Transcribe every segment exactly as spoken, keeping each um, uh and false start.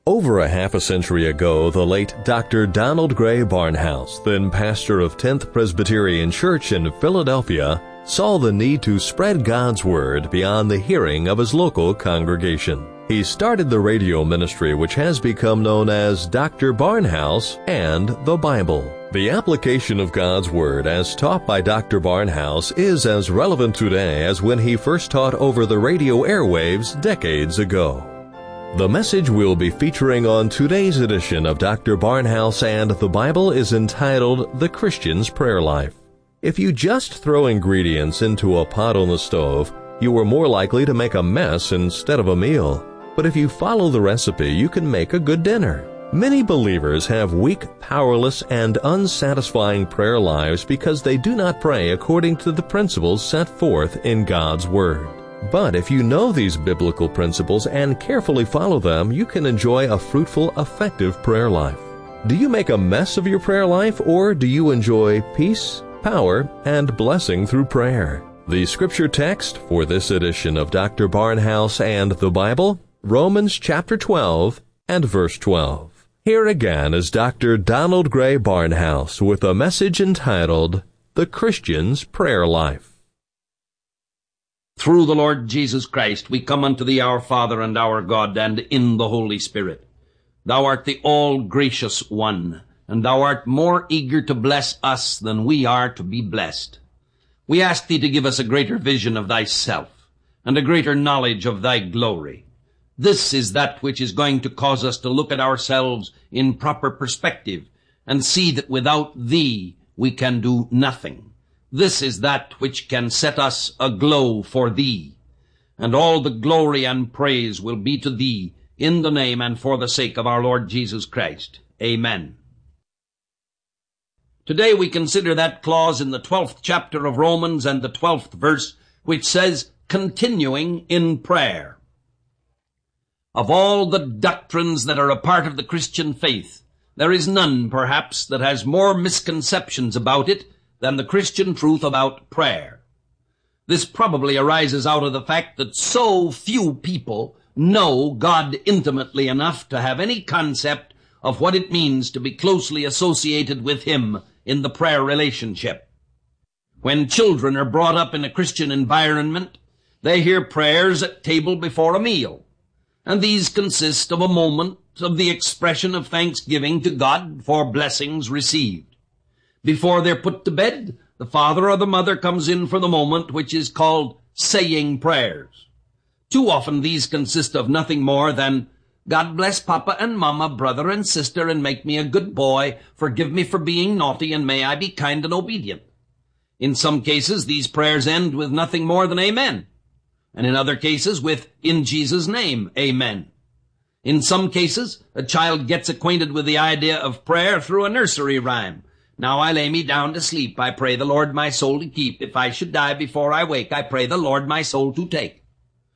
Over a half a century ago, the late Doctor Donald Gray Barnhouse, then pastor of tenth Presbyterian Church in Philadelphia, saw the need to spread God's Word beyond the hearing of his local congregation. He started the radio ministry which has become known as Doctor Barnhouse and the Bible. The application of God's Word as taught by Doctor Barnhouse is as relevant today as when he first taught over the radio airwaves decades ago. The message we'll be featuring on today's edition of Doctor Barnhouse and the Bible is entitled The Christian's Prayer Life. If you just throw ingredients into a pot on the stove, you are more likely to make a mess instead of a meal. But if you follow the recipe, you can make a good dinner. Many believers have weak, powerless, and unsatisfying prayer lives because they do not pray according to the principles set forth in God's Word. But if you know these biblical principles and carefully follow them, you can enjoy a fruitful, effective prayer life. Do you make a mess of your prayer life, or do you enjoy peace, power, and blessing through prayer? The scripture text for this edition of Doctor Barnhouse and the Bible, Romans chapter twelve and verse twelve. Here again is Doctor Donald Gray Barnhouse with a message entitled, The Christian's Prayer Life. Through the Lord Jesus Christ, we come unto thee, our Father and our God, and in the Holy Spirit. Thou art the all-gracious one, and thou art more eager to bless us than we are to be blessed. We ask thee to give us a greater vision of thyself, and a greater knowledge of thy glory. This is that which is going to cause us to look at ourselves in proper perspective, and see that without thee we can do nothing. This is that which can set us aglow for thee, and all the glory and praise will be to thee in the name and for the sake of our Lord Jesus Christ. Amen. Today we consider that clause in the twelfth chapter of Romans and the twelfth verse, which says, continuing in prayer. Of all the doctrines that are a part of the Christian faith, there is none, perhaps, that has more misconceptions about it than the Christian truth about prayer. This probably arises out of the fact that so few people know God intimately enough to have any concept of what it means to be closely associated with Him in the prayer relationship. When children are brought up in a Christian environment, they hear prayers at table before a meal, and these consist of a moment of the expression of thanksgiving to God for blessings received. Before they're put to bed, the father or the mother comes in for the moment which is called saying prayers. Too often these consist of nothing more than, God bless Papa and Mama, brother and sister, and make me a good boy. Forgive me for being naughty, and may I be kind and obedient. In some cases, these prayers end with nothing more than amen. And in other cases with, in Jesus' name, amen. In some cases, a child gets acquainted with the idea of prayer through a nursery rhyme. Now I lay me down to sleep, I pray the Lord my soul to keep. If I should die before I wake, I pray the Lord my soul to take.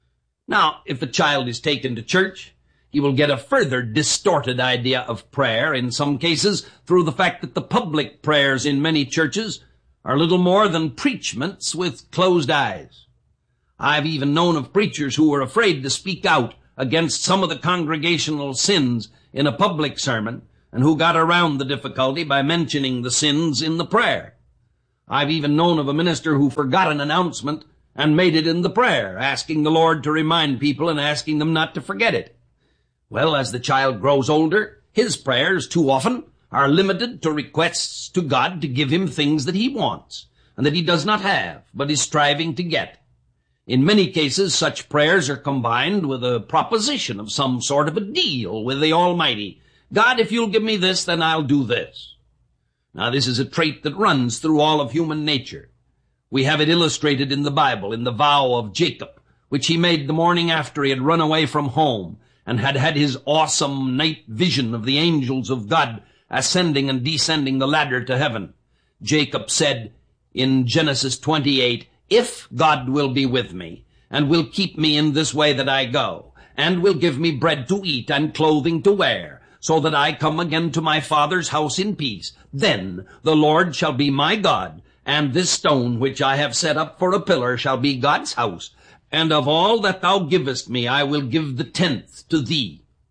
Now, if the child is taken to church, he will get a further distorted idea of prayer, in some cases through the fact that the public prayers in many churches are little more than preachments with closed eyes. I've even known of preachers who were afraid to speak out against some of the congregational sins in a public sermon, and who got around the difficulty by mentioning the sins in the prayer. I've even known of a minister who forgot an announcement and made it in the prayer, asking the Lord to remind people and asking them not to forget it. Well, as the child grows older, his prayers too often are limited to requests to God to give him things that he wants and that he does not have, but is striving to get. In many cases, such prayers are combined with a proposition of some sort of a deal with the Almighty. God, if you'll give me this, then I'll do this. Now, this is a trait that runs through all of human nature. We have it illustrated in the Bible, in the vow of Jacob, which he made the morning after he had run away from home and had had his awesome night vision of the angels of God ascending and descending the ladder to heaven. Jacob said in Genesis twenty-eight, if God will be with me and will keep me in this way that I go, and will give me bread to eat and clothing to wear, so that I come again to my father's house in peace, then the Lord shall be my God, and this stone which I have set up for a pillar shall be God's house, and of all that thou givest me I will give the tenth to thee.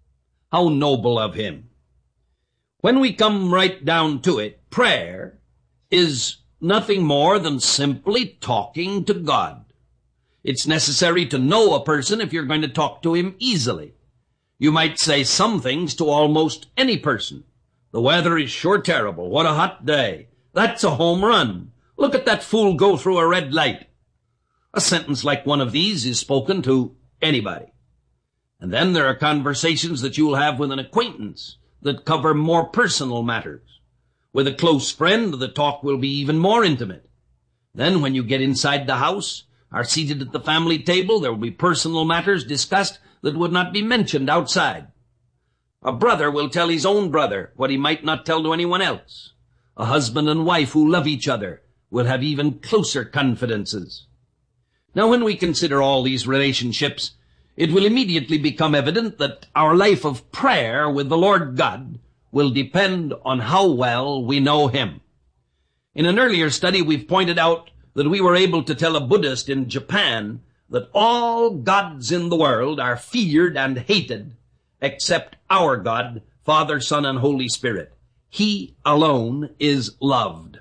How noble of him. When we come right down to it, prayer is nothing more than simply talking to God. It's necessary to know a person if you're going to talk to him easily. You might say some things to almost any person. The weather is sure terrible. What a hot day. That's a home run. Look at that fool go through a red light. A sentence like one of these is spoken to anybody. And then there are conversations that you'll have with an acquaintance that cover more personal matters. With a close friend, the talk will be even more intimate. Then when you get inside the house, are seated at the family table, there will be personal matters discussed that would not be mentioned outside. A brother will tell his own brother what he might not tell to anyone else. A husband and wife who love each other will have even closer confidences. Now, when we consider all these relationships, it will immediately become evident that our life of prayer with the Lord God will depend on how well we know him. In an earlier study, we've pointed out that we were able to tell a Buddhist in Japan that all gods in the world are feared and hated except our God, Father, Son, and Holy Spirit. He alone is loved.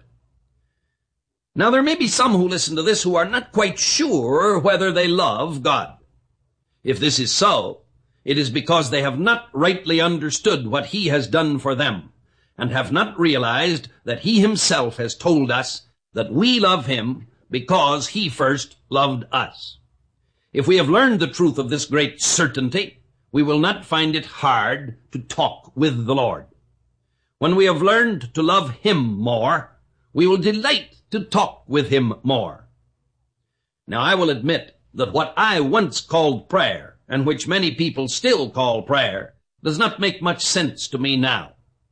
Now, there may be some who listen to this who are not quite sure whether they love God. If this is so, it is because they have not rightly understood what he has done for them and have not realized that he himself has told us that we love him because he first loved us. If we have learned the truth of this great certainty, we will not find it hard to talk with the Lord. When we have learned to love him more, we will delight to talk with him more. Now, I will admit that what I once called prayer, and which many people still call prayer, does not make much sense to me now.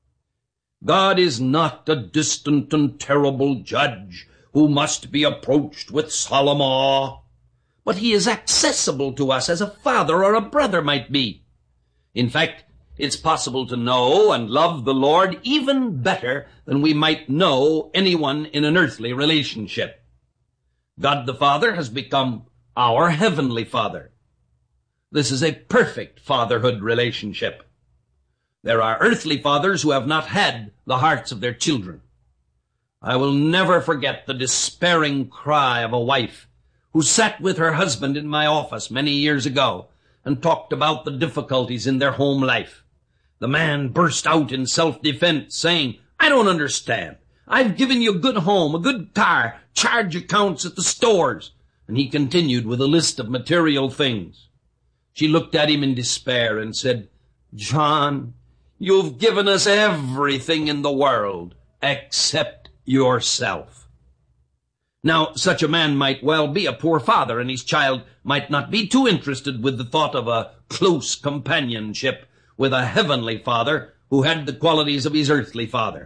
God is not a distant and terrible judge who must be approached with solemn awe, but he is accessible to us as a father or a brother might be. In fact, it's possible to know and love the Lord even better than we might know anyone in an earthly relationship. God the Father has become our heavenly Father. This is a perfect fatherhood relationship. There are earthly fathers who have not had the hearts of their children. I will never forget the despairing cry of a wife who sat with her husband in my office many years ago and talked about the difficulties in their home life. The man burst out in self-defense, saying, "I don't understand. I've given you a good home, a good car, charge accounts at the stores." And he continued with a list of material things. She looked at him in despair and said, "John, you've given us everything in the world except yourself." Now, such a man might well be a poor father, and his child might not be too interested with the thought of a close companionship with a heavenly father who had the qualities of his earthly father.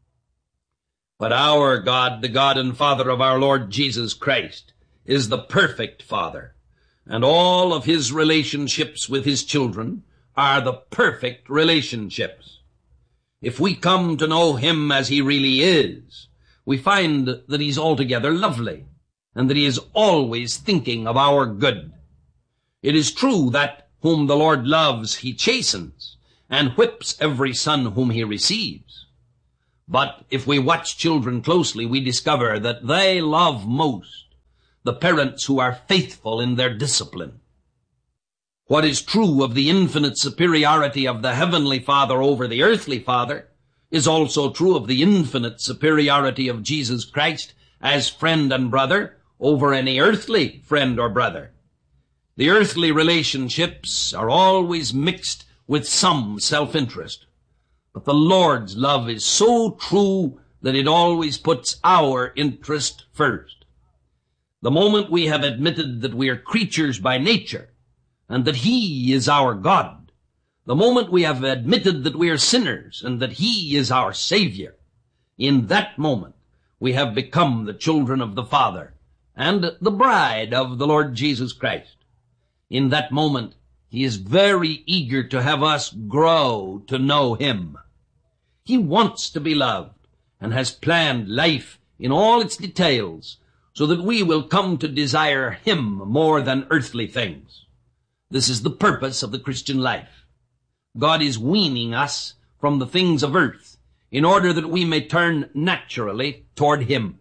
But our God, the God and Father of our Lord Jesus Christ, is the perfect Father, and all of his relationships with his children are the perfect relationships. If we come to know him as he really is, we find that he's altogether lovely, and that he is always thinking of our good. It is true that whom the Lord loves, he chastens, and whips every son whom he receives. But if we watch children closely, we discover that they love most the parents who are faithful in their discipline. What is true of the infinite superiority of the heavenly Father over the earthly Father is also true of the infinite superiority of Jesus Christ as friend and brother over any earthly friend or brother. The earthly relationships are always mixed with some self-interest, but the Lord's love is so true that it always puts our interest first. The moment we have admitted that we are creatures by nature and that he is our God, the moment we have admitted that we are sinners and that he is our Savior, in that moment we have become the children of the Father and the bride of the Lord Jesus Christ. In that moment, he is very eager to have us grow to know him. He wants to be loved and has planned life in all its details so that we will come to desire him more than earthly things. This is the purpose of the Christian life. God is weaning us from the things of earth in order that we may turn naturally toward Him.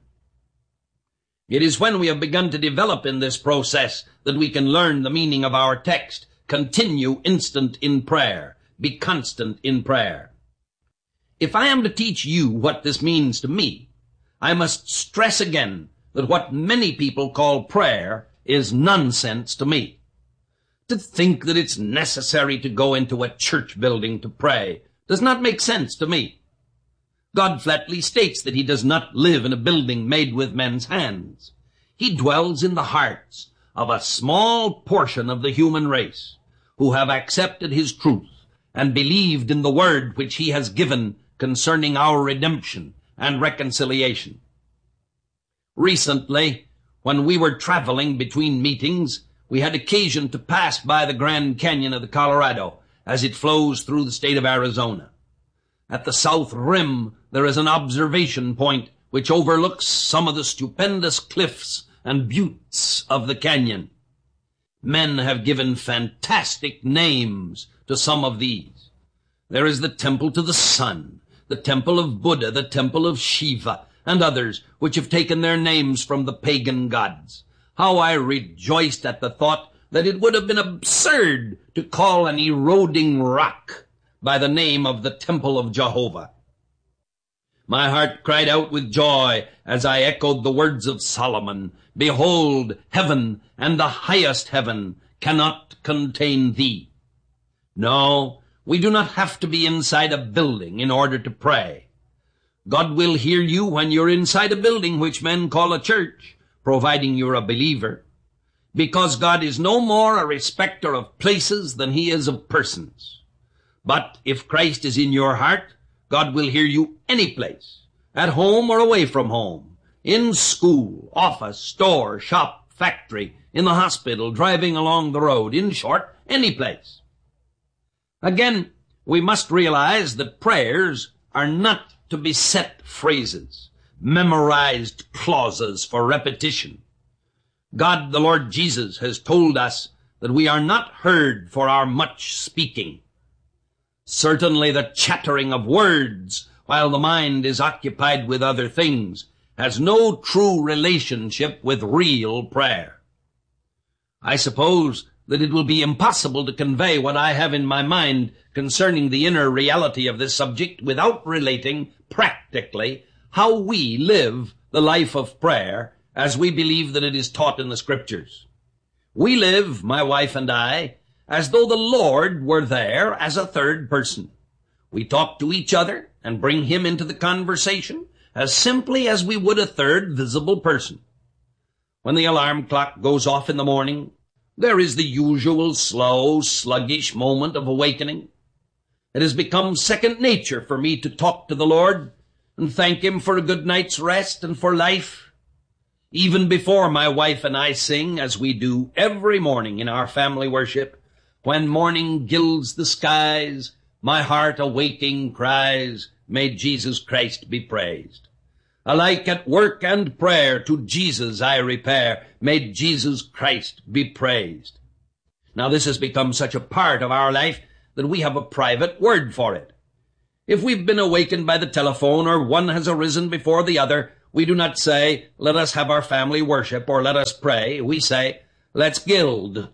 It is when we have begun to develop in this process that we can learn the meaning of our text. Continue instant in prayer. Be constant in prayer. If I am to teach you what this means to me, I must stress again that what many people call prayer is nonsense to me. To think that it's necessary to go into a church building to pray does not make sense to me. God flatly states that He does not live in a building made with men's hands. He dwells in the hearts of a small portion of the human race who have accepted His truth and believed in the word which He has given concerning our redemption and reconciliation. Recently, when we were traveling between meetings, we had occasion to pass by the Grand Canyon of the Colorado as it flows through the state of Arizona. At the south rim, there is an observation point which overlooks some of the stupendous cliffs and buttes of the canyon. Men have given fantastic names to some of these. There is the Temple to the Sun, the Temple of Buddha, the Temple of Shiva, and others which have taken their names from the pagan gods. How I rejoiced at the thought that it would have been absurd to call an eroding rock by the name of the Temple of Jehovah. My heart cried out with joy as I echoed the words of Solomon, "Behold, heaven and the highest heaven cannot contain thee." No, we do not have to be inside a building in order to pray. God will hear you when you're inside a building which men call a church, providing you're a believer, because God is no more a respecter of places than He is of persons. But if Christ is in your heart, God will hear you any place, at home or away from home, in school, office, store, shop, factory, in the hospital, driving along the road, in short, any place. Again, we must realize that prayers are not to be set phrases, memorized clauses for repetition. God, the Lord Jesus, has told us that we are not heard for our much speaking. Certainly the chattering of words while the mind is occupied with other things has no true relationship with real prayer. I suppose that it will be impossible to convey what I have in my mind concerning the inner reality of this subject without relating practically how we live the life of prayer as we believe that it is taught in the Scriptures. We live, my wife and I, as though the Lord were there as a third person. We talk to each other and bring Him into the conversation as simply as we would a third visible person. When the alarm clock goes off in the morning, there is the usual slow, sluggish moment of awakening. It has become second nature for me to talk to the Lord and thank Him for a good night's rest and for life. Even before my wife and I sing, as we do every morning in our family worship, "When morning gilds the skies, my heart awaking cries, may Jesus Christ be praised. Alike at work and prayer to Jesus I repair, may Jesus Christ be praised." Now this has become such a part of our life that we have a private word for it. If we've been awakened by the telephone or one has arisen before the other, we do not say, "Let us have our family worship," or "Let us pray." We say, "Let's gild."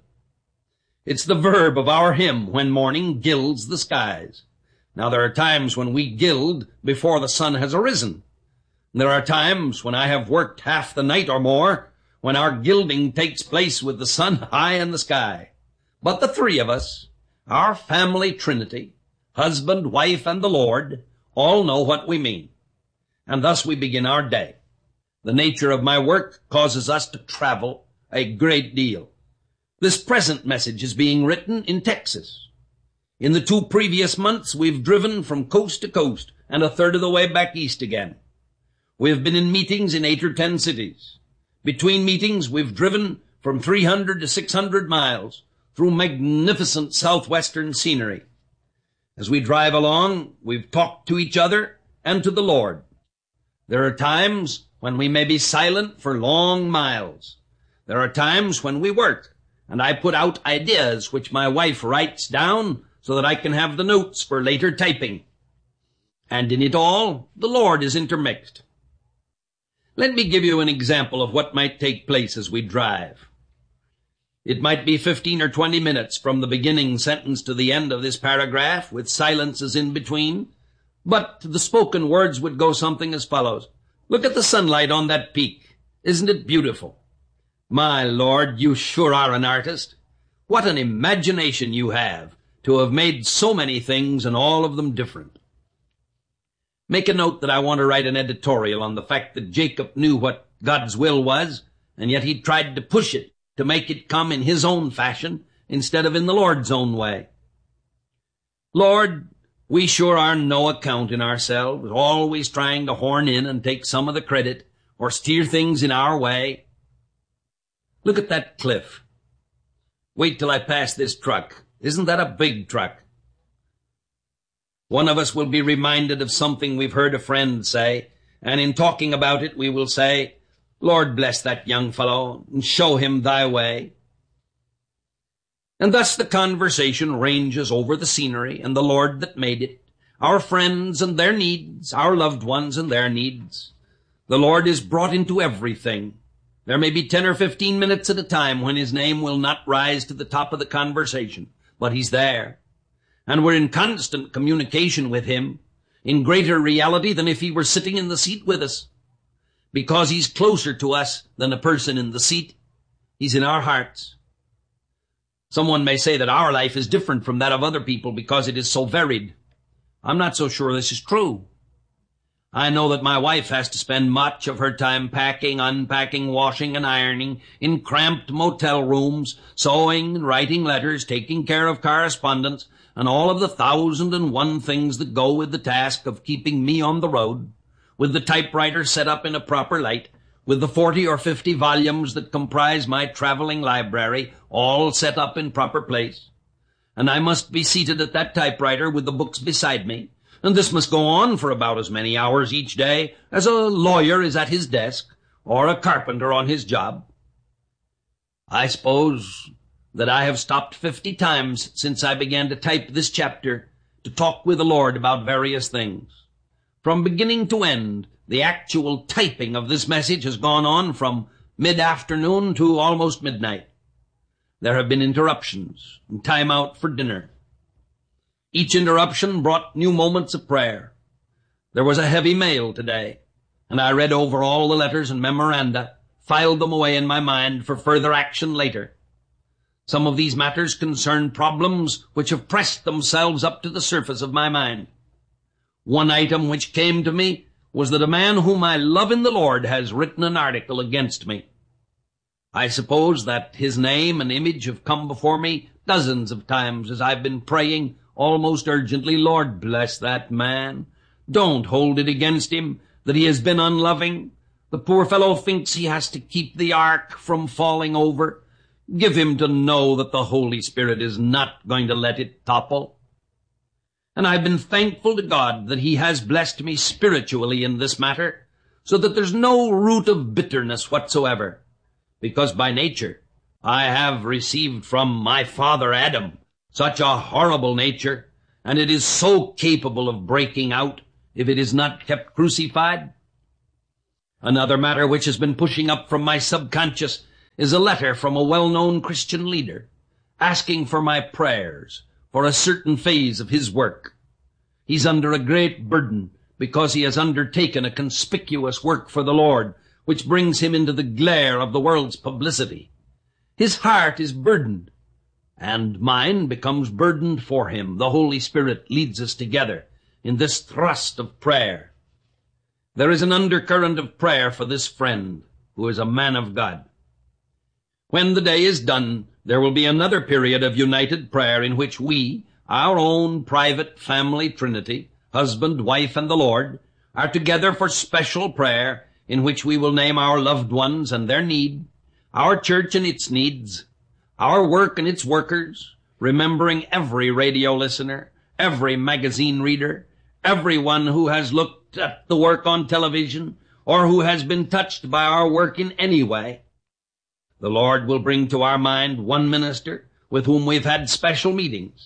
It's the verb of our hymn, "When morning gilds the skies." Now there are times when we gild before the sun has arisen. There are times when I have worked half the night or more, when our gilding takes place with the sun high in the sky. But the three of us, our family trinity, husband, wife, and the Lord, all know what we mean. And thus we begin our day. The nature of my work causes us to travel a great deal. This present message is being written in Texas. In the two previous months, we've driven from coast to coast and a third of the way back east again. We have been in meetings in eight or ten cities. Between meetings, we've driven from three hundred to six hundred miles through magnificent southwestern scenery. As we drive along, we've talked to each other and to the Lord. There are times when we may be silent for long miles. There are times when we work, and I put out ideas which my wife writes down so that I can have the notes for later typing. And in it all, the Lord is intermixed. Let me give you an example of what might take place as we drive. It might be fifteen or twenty minutes from the beginning sentence to the end of this paragraph, with silences in between, but the spoken words would go something as follows. Look at the sunlight on that peak. Isn't it beautiful? My Lord, you sure are an artist. What an imagination you have to have made so many things and all of them different. Make a note that I want to write an editorial on the fact that Jacob knew what God's will was, and yet he tried to push it to make it come in his own fashion instead of in the Lord's own way. Lord, we sure are no account in ourselves, always trying to horn in and take some of the credit or steer things in our way. Look at that cliff. Wait till I pass this truck. Isn't that a big truck? One of us will be reminded of something we've heard a friend say, and in talking about it we will say, Lord, bless that young fellow and show him thy way. And thus the conversation ranges over the scenery and the Lord that made it, our friends and their needs, our loved ones and their needs. The Lord is brought into everything. There may be ten or fifteen minutes at a time when his name will not rise to the top of the conversation, but he's there. And we're in constant communication with him, in greater reality than if he were sitting in the seat with us. Because he's closer to us than a person in the seat. He's in our hearts. Someone may say that our life is different from that of other people because it is so varied. I'm not so sure this is true. I know that my wife has to spend much of her time packing, unpacking, washing, and ironing in cramped motel rooms, sewing and writing letters, taking care of correspondence, and all of the thousand and one things that go with the task of keeping me on the road, with the typewriter set up in a proper light, with the forty or fifty volumes that comprise my traveling library all set up in proper place. And I must be seated at that typewriter with the books beside me, and this must go on for about as many hours each day as a lawyer is at his desk or a carpenter on his job. I suppose that I have stopped fifty times since I began to type this chapter to talk with the Lord about various things. From beginning to end, the actual typing of this message has gone on from mid-afternoon to almost midnight. There have been interruptions and time out for dinner. Each interruption brought new moments of prayer. There was a heavy mail today, and I read over all the letters and memoranda, filed them away in my mind for further action later. Some of these matters concern problems which have pressed themselves up to the surface of my mind. One item which came to me was that a man whom I love in the Lord has written an article against me. I suppose that his name and image have come before me dozens of times as I've been praying almost urgently, Lord, bless that man. Don't hold it against him that he has been unloving. The poor fellow thinks he has to keep the ark from falling over. Give him to know that the Holy Spirit is not going to let it topple. And I've been thankful to God that he has blessed me spiritually in this matter, so that there's no root of bitterness whatsoever, because by nature I have received from my father Adam such a horrible nature, and it is so capable of breaking out if it is not kept crucified. Another matter which has been pushing up from my subconscious is a letter from a well-known Christian leader asking for my prayers for a certain phase of his work. He's under a great burden because he has undertaken a conspicuous work for the Lord, which brings him into the glare of the world's publicity. His heart is burdened, and mine becomes burdened for him. The Holy Spirit leads us together in this thrust of prayer. There is an undercurrent of prayer for this friend who is a man of God. When the day is done, there will be another period of united prayer in which we, our own private family trinity, husband, wife, and the Lord, are together for special prayer in which we will name our loved ones and their need, our church and its needs, our work and its workers, remembering every radio listener, every magazine reader, everyone who has looked at the work on television or who has been touched by our work in any way. The Lord will bring to our mind one minister with whom we've had special meetings,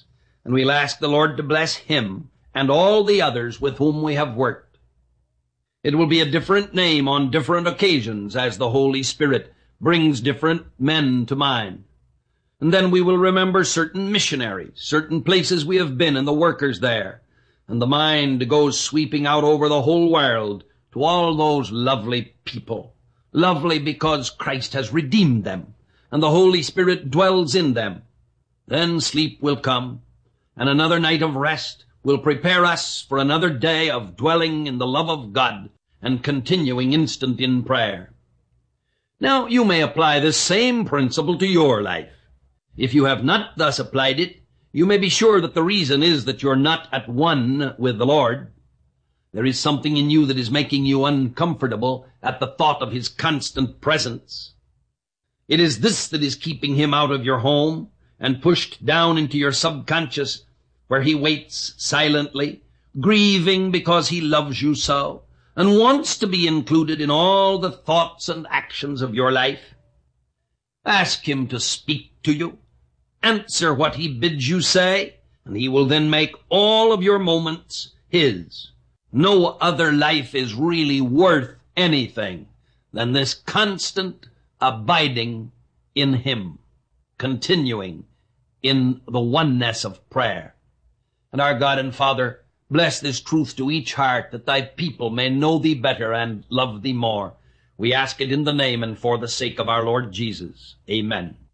And we'll ask the Lord to bless him and all the others with whom we have worked. It will be a different name on different occasions as the Holy Spirit brings different men to mind. And then we will remember certain missionaries, certain places we have been and the workers there. And the mind goes sweeping out over the whole world to all those lovely people. Lovely because Christ has redeemed them and the Holy Spirit dwells in them. Then sleep will come and another night of rest will prepare us for another day of dwelling in the love of God and continuing instant in prayer. Now, you may apply this same principle to your life. If you have not thus applied it, you may be sure that the reason is that you're not at one with the Lord. There is something in you that is making you uncomfortable at the thought of his constant presence. It is this that is keeping him out of your home and pushed down into your subconscious, where he waits silently, grieving because he loves you so, and wants to be included in all the thoughts and actions of your life. Ask him to speak to you. Answer what he bids you say, and he will then make all of your moments his. No other life is really worth anything than this constant abiding in him, continuing in the oneness of prayer. And our God and Father, bless this truth to each heart, that thy people may know thee better and love thee more. We ask it in the name and for the sake of our Lord Jesus. Amen.